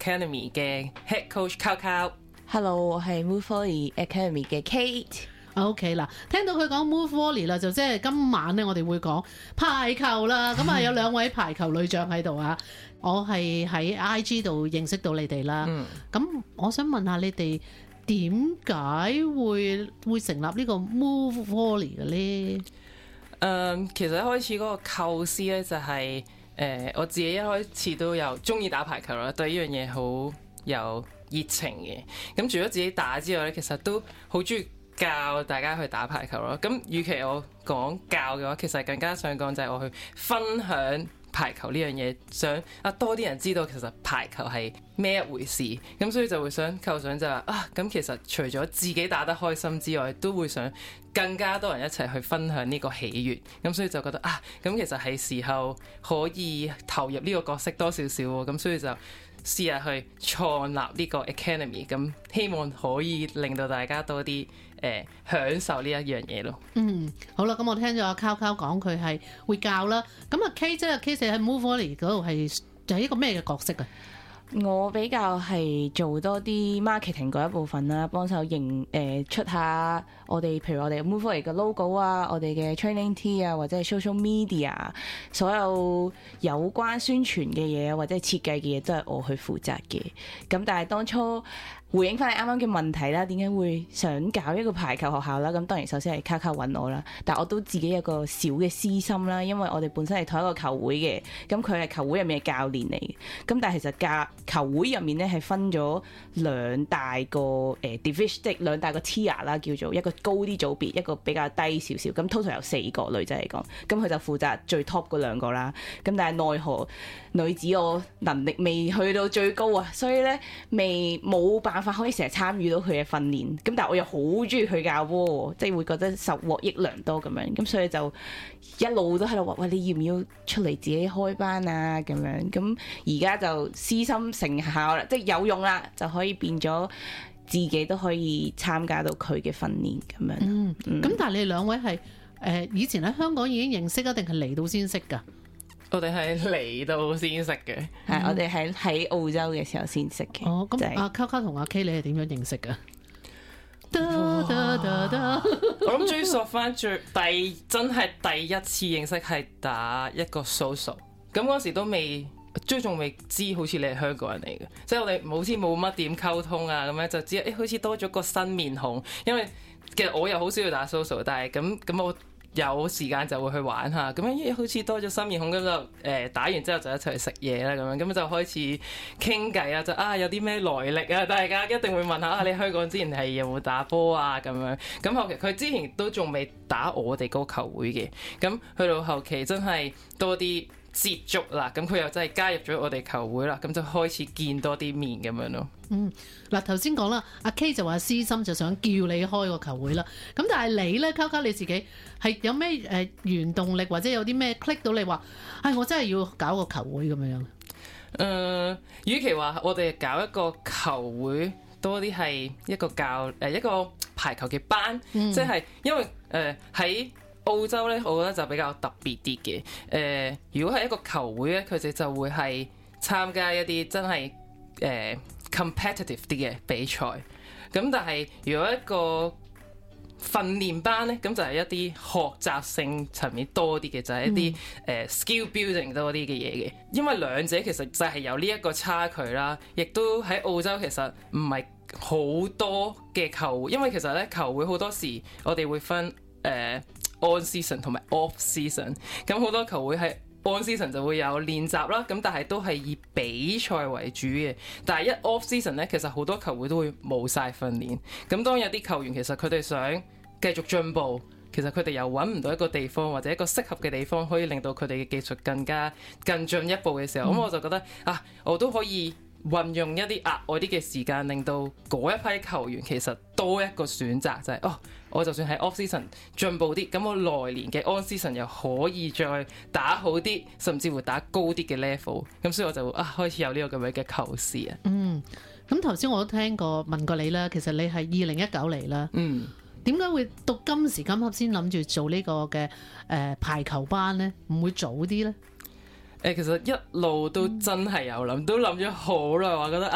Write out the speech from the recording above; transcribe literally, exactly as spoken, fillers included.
Academy 嘅 Head Coach Coco。 Hello， 我係 Move Volley Academy 嘅 Kate。 OK 嗱，聽到佢講 Move Volley 啦，就即係今晚咧，我哋會講排球啦。咁啊，有兩位排球女將喺度啊。我係喺 I G 度認識到你哋啦。咁、嗯、我想問下你哋點解會會成立呢個 Move Volley 嘅咧？誒、 嗯，其實一開始嗰個構思咧就係、是、誒、呃，我自己一開始都有中意打排球啦，對呢樣嘢好有熱情嘅。咁除咗自己打之外咧，其實都好中意教大家去打排球咯。咁與其我講教嘅話，其實更加想講就係我去分享排球呢樣嘢，想啊多啲人知道其實排球係咩一回事。咁所以就會想構想就話啊，咁其實除咗自己打得開心之外，都會想更加多人一齊去分享呢個喜悅。咁所以就覺得啊，咁其實係時候可以投入呢個角色多少少喎。咁所以就試下去創立呢個 Academy， 咁希望可以令到大家多啲誒、呃、享受呢一樣嘢咯。 嗯，好啦，咁我聽咗阿 Coco 講佢係會教啦。咁啊 K 即係 K 四喺 Move Volley 嗰度係就係一個咩嘅角色啊？ 我比較係做多啲 marketing 嗰一部分啦，幫手認誒出下我哋，譬如我哋 Move Volley 嘅 logo 啊，我哋嘅 training tee 啊，或者係 social media， 所有有關宣傳嘅嘢或者係設計嘅嘢都係我去負責嘅。咁但係當初回應翻你啱啱嘅問題啦，點解會想搞一個排球學校啦？咁當然首先係卡卡揾我啦，但我都自己有個小嘅私心啦，因為我哋本身係同一個球會嘅，咁佢係球會入面嘅教練嚟嘅，咁但係其實教球會入面咧係分咗兩大個誒 division，即係兩大個 tier 啦，叫做一個高啲組別，一個比較低少少，咁 total 有四個女仔嚟講，咁佢就負責最 top 嗰兩個啦，咁但係奈何女子我能力未去到最高啊，所以咧未冇辦法可以成日參與到佢嘅訓練，咁但係我又好中意佢教波，即係會覺得受獲益良多咁樣，咁所以就一路都喺度話喂，你要唔要出嚟自己開班啊咁樣，咁而家就私心成效啦，即係有用啦，就可以變咗自己都可以參加到佢嘅訓練咁樣。 嗯，咁、 嗯、 但係你兩位係誒、呃、以前喺香港已經認識啊，定係嚟到先識㗎？ 我哋係嚟到先識嘅，係、 嗯、我哋喺喺澳洲嘅時候先識嘅。 哦，咁、 就係、 阿 Coco 同阿 K 你係點樣認識㗎？ 我諗追溯翻最第真係第一次認識係打一個 social， 咁嗰時都未，最仲未知好似你係香港人嚟嘅，即係我哋好似冇乜點溝通啊，咁樣就知誒、欸、好似多咗個新面孔，因為其實我又好少要打 social， 但係咁咁我有時間就會去玩下，咁樣咦好似多咗新面孔，咁就誒、呃、打完之後就一齊去食嘢啦，咁樣咁就開始傾偈啊，就啊有啲咩來歷啊，大家一定會問下啊，你香港之前係有冇打波啊咁樣，咁後期佢之前都仲未打我哋嗰個球會嘅，咁去到後期真係多啲接觸啦，咁佢又真係加入咗我哋球會啦，咁就開始見多啲面咁樣咯。 嗯，嗱頭先講啦，阿 K 就話私心就想叫你開個球會啦，咁但係你咧，Coco你自己係有咩誒原動力或者有啲咩 click 到你話，唉、哎、我真係要搞個球會咁樣樣？誒、 呃，與其話我哋搞一個球會，多啲係一個教誒、呃、一個排球嘅班，嗯、即係因為誒喺、呃、澳洲咧，我覺得就比較特別啲嘅。誒、呃，如果係一個球會咧，佢哋就會係參加一啲真係誒、呃 competitive 啲嘅比賽，咁但係如果一個訓練班咧，咁就係一啲學習性層面多啲嘅，就係、是、一啲誒、嗯呃、skill building 多啲嘅嘢嘅。因為兩者其實就係有呢一個差距啦，亦都喺澳洲其實唔係好多嘅球會，因為其實咧球會好多時我哋會分誒、呃、on season 同埋 off season，咁好多球會係on season 就會有練習啦，咁但係都係以比賽為主嘅。但係一 off season 咧，其實好多球會都會冇晒訓練。咁當有啲球員其實佢哋想繼續進步，其實佢哋又揾唔到一個地方或者一個適合嘅地方，可以令到佢哋嘅技術更加更進一步嘅時候，咁、嗯、我就覺得啊，我都可以運用一啲額外啲嘅時間，令到嗰一批球員其實多一個選擇，就係、是、哦，我就算喺 off season 進步啲，咁我來年嘅 on season 又可以再打好啲，甚至乎打高啲嘅 level。咁所以我就啊開始有呢個咁樣嘅構思啊。 嗯，咁頭先我都聽過問過你啦，其實你係二零一九嚟啦。嗯，點解會到今時今刻先諗住做呢個嘅誒、呃、排球班呢？唔會早啲呢？ 誒，其實一路都真係有諗，都諗咗好耐，話覺得